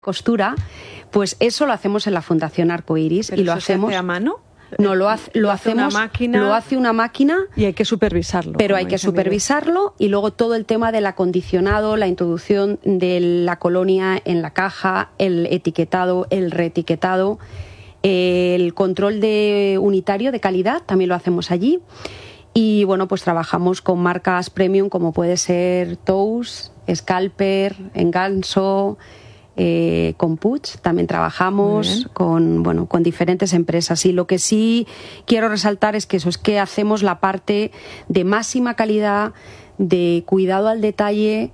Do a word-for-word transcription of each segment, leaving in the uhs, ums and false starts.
costura, pues eso lo hacemos en la Fundación Arcoiris. ¿Pero y lo eso se hacemos hace a mano? No, lo, hace, lo, lo hace hacemos, una máquina, lo hace una máquina y hay que supervisarlo. Pero hay que supervisarlo y luego todo el tema del acondicionado, la introducción de la colonia en la caja, el etiquetado, el reetiquetado, el control de unitario de calidad también lo hacemos allí. Y bueno, pues trabajamos con marcas premium como puede ser Tous, Scalper, Enganso, eh, con Puig también trabajamos con, bueno, con diferentes empresas. Y lo que sí quiero resaltar es que eso es que hacemos la parte de máxima calidad, de cuidado al detalle,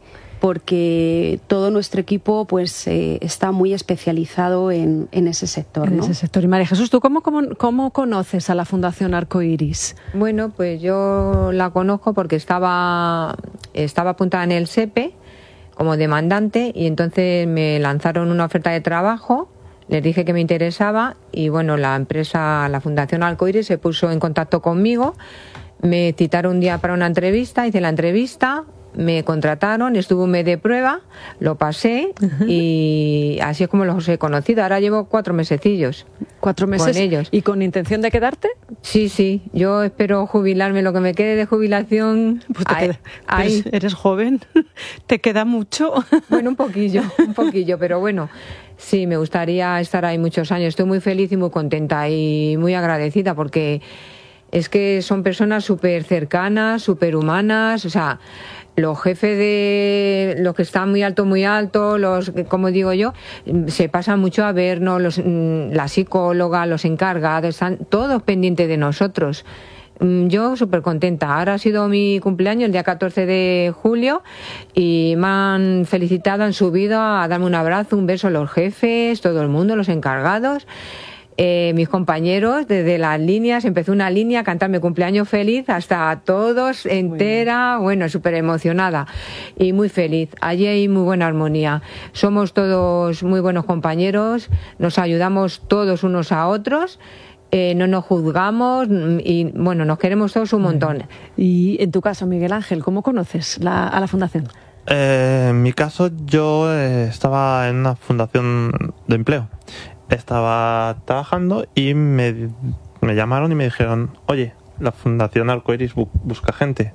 porque todo nuestro equipo pues eh, está muy especializado en, en ese sector, en ¿no? ese sector. Y María Jesús, ¿tú cómo, cómo, cómo conoces a la Fundación Arcoiris? Bueno, pues yo la conozco porque estaba, estaba apuntada en el SEPE como demandante y entonces me lanzaron una oferta de trabajo, les dije que me interesaba y bueno, la empresa, la Fundación Arcoiris se puso en contacto conmigo, me citaron un día para una entrevista, hice la entrevista, me contrataron, estuve un mes de prueba, lo pasé uh-huh. y así es como los he conocido. Ahora llevo cuatro mesecillos. ¿Cuatro meses? Con ellos. ¿Y con intención de quedarte? Sí, sí. Yo espero jubilarme, lo que me quede de jubilación. Pues te ahí, queda, ahí. Eres, eres joven, ¿te queda mucho? Bueno, un poquillo, un poquillo, pero bueno. Sí, me gustaría estar ahí muchos años. Estoy muy feliz y muy contenta y muy agradecida porque es que son personas súper cercanas, súper humanas, o sea, los jefes de los que están muy alto, muy alto, los, como digo yo, se pasan mucho a vernos, los, la psicóloga, los encargados, están todos pendientes de nosotros. Yo súper contenta. Ahora ha sido mi cumpleaños el día catorce de julio y me han felicitado, han subido a darme un abrazo, un beso a los jefes, todo el mundo, los encargados. Eh, mis compañeros, desde las líneas, empezó una línea a cantarme cumpleaños feliz hasta todos, entera, bueno, súper emocionada y muy feliz. Allí hay muy buena armonía. Somos todos muy buenos compañeros, nos ayudamos todos unos a otros, eh, no nos juzgamos y, bueno, nos queremos todos un montón. Y en tu caso, Miguel Ángel, ¿cómo conoces la, a la Fundación? Eh, en mi caso, yo eh, estaba en una fundación de empleo. Estaba trabajando y me, me llamaron y me dijeron, oye, la Fundación Arcoiris bu- busca gente.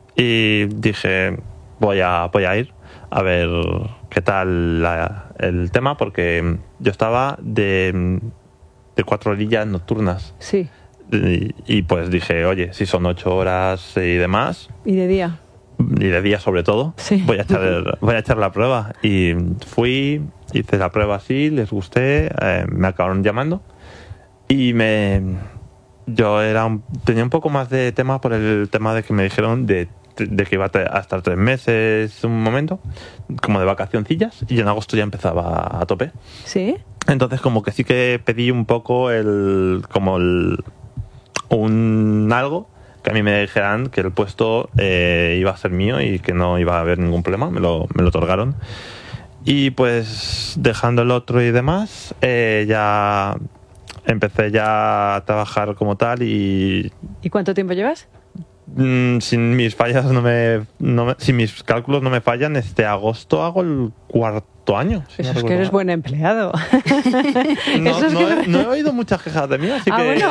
Y dije, voy a, voy a ir a ver qué tal la, el tema, porque yo estaba de, de cuatro orillas nocturnas. Sí. Y, y pues dije, oye, si son ocho horas y demás. ¿Y de día? Y de día sobre todo, sí. voy a echar, voy a echar la prueba. Y fui, hice la prueba así, les gusté, eh, me acabaron llamando y me yo era un, tenía un poco más de tema por el tema de que me dijeron de, de que iba a estar tres meses, un momento, como de vacacioncillas, y en agosto ya empezaba a tope. ¿Sí? Entonces como que sí que pedí un poco el como el un algo que a mí me dijeran que el puesto eh, iba a ser mío y que no iba a haber ningún problema, me lo, me lo otorgaron. Y pues dejando el otro y demás, eh, ya empecé ya a trabajar como tal y... ¿Y cuánto tiempo llevas? Mm, sin mis fallas no me, no me... Si mis cálculos no me fallan, este agosto hago el cuarto año. Si Eso no es que eres buen empleado. No, Eso es no, que... he, no he oído muchas quejas de mí, así ah, que... Bueno.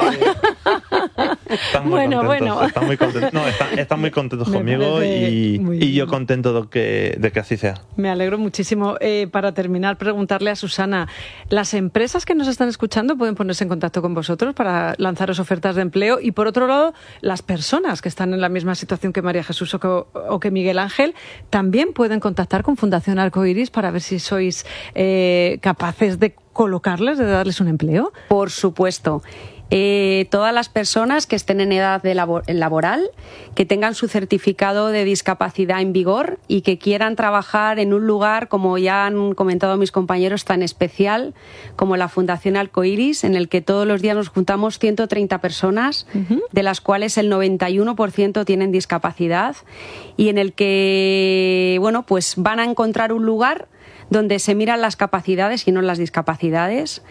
Están muy bueno, contentos, bueno. Están muy contentos, no, están, están muy contentos Me conmigo y, y yo contento de que, de que así sea. Me alegro muchísimo. Eh, para terminar, preguntarle a Susana, ¿las empresas que nos están escuchando pueden ponerse en contacto con vosotros para lanzaros ofertas de empleo? Y por otro lado, las personas que están en la misma situación que María Jesús o que, o que Miguel Ángel también pueden contactar con Fundación Arcoiris para ver si sois eh, capaces de colocarles, de darles un empleo. Por supuesto. Eh, todas las personas que estén en edad de labor, laboral, que tengan su certificado de discapacidad en vigor y que quieran trabajar en un lugar, como ya han comentado mis compañeros, tan especial como la Fundación Arcoiris, en el que todos los días nos juntamos ciento treinta personas, uh-huh. de las cuales el noventa y uno por ciento tienen discapacidad, y en el que, bueno, pues van a encontrar un lugar donde se miran las capacidades y no las discapacidades,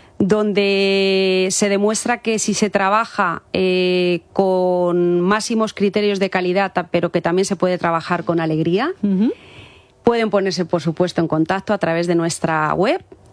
donde se demuestra que si se trabaja eh, con máximos criterios de calidad, pero que también se puede trabajar con alegría, uh-huh. pueden ponerse, por supuesto, en contacto a través de nuestra web,